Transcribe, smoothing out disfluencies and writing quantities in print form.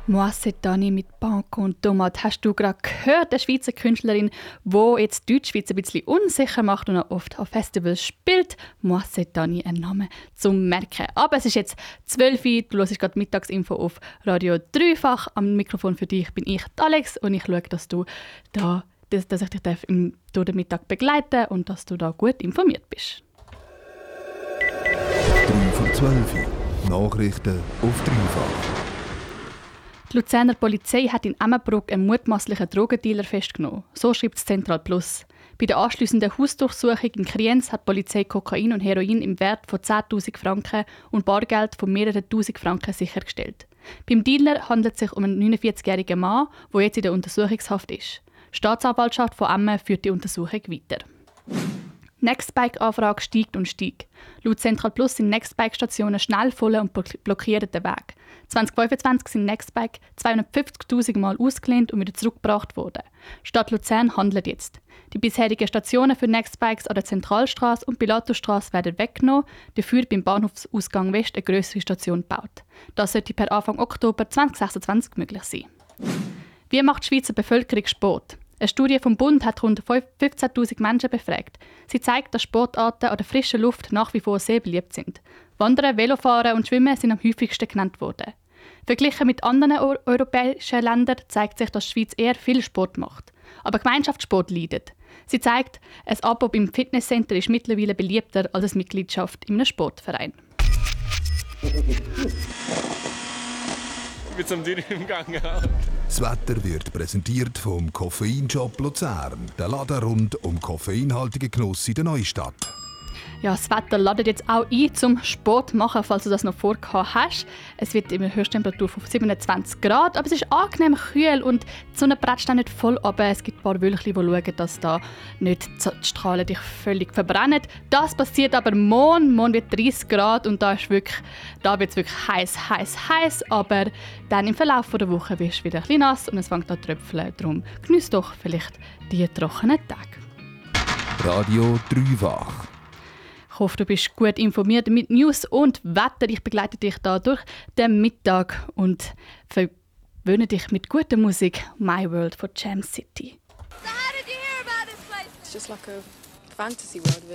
Moi c'est Dani mit Banco und Tomat hast du gerade gehört, eine Schweizer Künstlerin, die jetzt die Deutschschweiz ein bisschen unsicher macht und auch oft auf Festivals spielt. Moi c'est Dani, ein Name zum Merken. Aber es ist jetzt 12 Uhr, du hörst gerade Mittagsinfo auf Radio Dreifach. Am Mikrofon für dich bin ich, Alex, und ich schaue, dass ich dich durch den Mittag begleiten darf und dass du da gut informiert bist. 3 vor 12 Uhr. Nachrichten auf Dreifach. Die Luzerner Polizei hat in Emmenbruck einen mutmaßlichen Drogendealer festgenommen. So schreibt es Zentral Plus. Bei der anschliessenden Hausdurchsuchung in Kriens hat die Polizei Kokain und Heroin im Wert von 10'000 Franken und Bargeld von mehreren Tausend Franken sichergestellt. Beim Dealer handelt es sich um einen 49-jährigen Mann, der jetzt in der Untersuchungshaft ist. Die Staatsanwaltschaft von Emmen führt die Untersuchung weiter. Nextbike-Anfrage steigt und steigt. Laut Central Plus sind Nextbike-Stationen schnell voll und blockieren den Weg. 2025 sind Nextbike 250'000 Mal ausgelehnt und wieder zurückgebracht worden. Stadt Luzern handelt jetzt. Die bisherigen Stationen für Nextbikes an der Zentralstraße und Pilatusstraße werden weggenommen, dafür beim Bahnhofsausgang West eine grössere Station gebaut. Das sollte per Anfang Oktober 2026 möglich sein. Wie macht die Schweizer Bevölkerung Sport? Eine Studie vom Bund hat rund 15'000 Menschen befragt. Sie zeigt, dass Sportarten an der frischen Luft nach wie vor sehr beliebt sind. Wandern, Velofahren und Schwimmen sind am häufigsten genannt worden. Verglichen mit anderen europäischen Ländern zeigt sich, dass die Schweiz eher viel Sport macht. Aber Gemeinschaftssport leidet. Sie zeigt, ein Abo beim Fitnesscenter ist mittlerweile beliebter als eine Mitgliedschaft in einem Sportverein. Mit so einem Dürr im Gang. Das Wetter wird präsentiert vom Koffeinshop Luzern. Der Laden rund um koffeinhaltige Genuss in der Neustadt. Ja, das Wetter ladet jetzt auch ein zum Sport machen, falls du das noch vorgehabt hast. Es wird eine Höchsttemperatur von 27 Grad, aber es ist angenehm kühl und die Sonne bretzt auch nicht voll runter. Es gibt ein paar Wölkchen, die schauen, dass da nicht die Strahlen dich völlig verbrennen. Das passiert aber morgen. Morgen wird 30 Grad und da wird es wirklich heiß. Aber dann im Verlauf der Woche wirst du wieder ein bisschen nass und es fängt an zu tröpfeln. Darum geniess doch vielleicht die trockenen Tage. Radio Dreifach. Ich hoffe, du bist gut informiert mit News und Wetter. Ich begleite dich da durch den Mittag und verwöhne dich mit guter Musik. My World von Jam City. So how did you hear about this place? It's just like a fantasy world, really.